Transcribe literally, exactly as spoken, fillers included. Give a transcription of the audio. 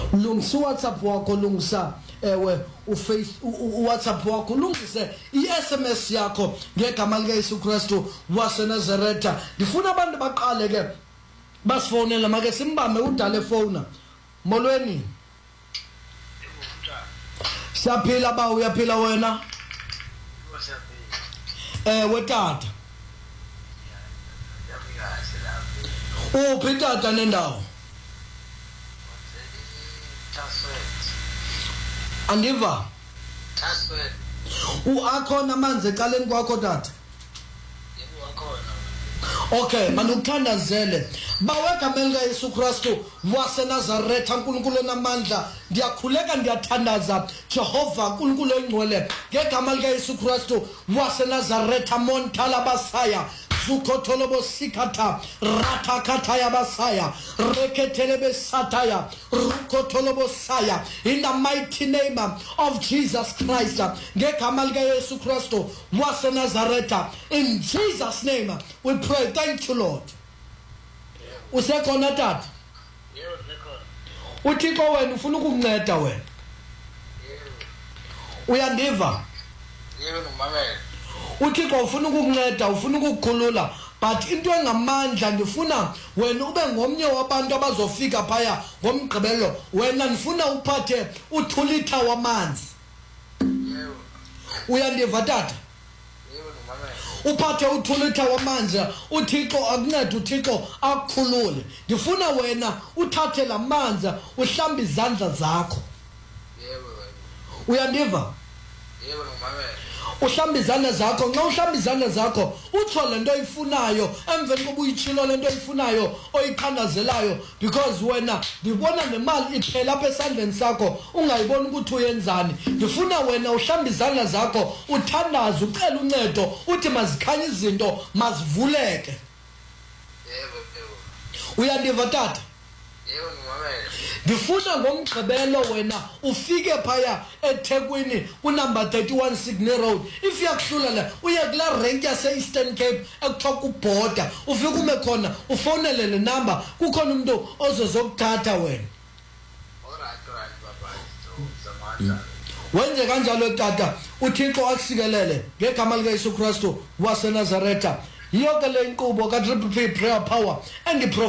lungisa WhatsApp wakho, lungisa ewe uface uWhatsApp wakho, lungise iS M S yakho ngegama lika Yesu Kristu waseNazaretha. Ndifuna abantu baqale ke basifonela, make simbambe udale phone. Molweni. Siyaphila ba, uyaphila wena? Eh wetata. Uphi tata nendawo? Andiva. U akhona amanzi eqaleni kwakho tata? Yebo akhona. Okay, manukuthandazele. Bawegama lika Yesu Kristu waseNazaretha, uNkulunkulu onamandla, ndiyakhuleka ndiyathandaza Jehova uNkulunkulu ongcwele ngegama lika Yesu Kristu waseNazaretha, monthala basaya Zukotholobo sikata rata kataya basaya reketelebe sataya rukotolobo saya, in the mighty name of Jesus Christ ngegama lika Yesu Kristu waseNazaretha, in Jesus name we pray. Thank you Lord. Usekhona tata? Yebo usekhona. Uthixo wena ufuna ukunceda wena? Yebo. Uyandiva? Yebo ngumamela. Uthixo ufuna ukukunceda, ufuna ukukukhulula, but into engamandla ndifuna wena ube ngomnye wabantu abazofika phaya ngomgqibelo. Wena ndifuna uphathe u-two liter wamanzi. Yebo. Uyandiva tata? Yebo ngumamela. Uphathe u-two liter wamanzi, uThixo akuncede, uThixo akukhulule. Ndifuna wena uthathe la manzi uhlambe izandla zakho. Yebo. Uyandiva? Yebo ngumamela. Uhlamba izandla zakho, nxa uhlamba izandla zakho utsho lento oyifunayo, emveni koba uyitshilo lento oyifunayo oyithandazelayo, because wena ndibona nemali iphela apha esandleni sakho ungayiboni ukuthi uyenzani. Ndifuna wena uhlamba izandla zakho, uthandaze, ucela uncedo, uthi mazikhanye izinto, mazivuleke. Yebo yebo. Uyandiva tata? Yebo ngumamela. Ndifuna ngomgqibelo wena ufike phaya eThekwini ku number thirty-one Sydney Road. If uyakuhlula la uye kula rank yase Eastern Cape ekuthiwa kuBorder, ufike ume khona ufonele le number, kukhona umuntu ozozokuthatha wena. Alright alright baba. Zamandla. Wenze kanjalo tata, uThixo akusikelele ngegama lika Yesu Kristu waseNazaretha. Yonke le nkqubo ka Triple P Prayer Power and